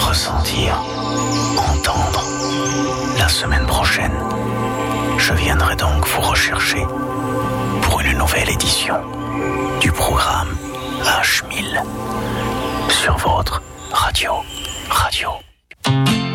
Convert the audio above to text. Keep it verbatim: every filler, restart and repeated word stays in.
ressentir, entendre. La semaine prochaine, je viendrai donc vous rechercher pour une nouvelle édition du programme H mille sur votre radio. Radio.